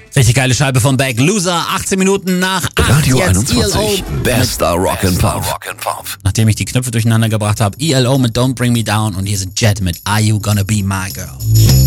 Richtig geile Scheibe von Beck. Loser, 18 Minuten nach 8. Radio Jetzt 21, bester Rock'n'Pop. Nachdem ich die Knöpfe durcheinander gebracht habe, ELO mit Don't Bring Me Down und hier sind Jet mit Are You Gonna Be My Girl.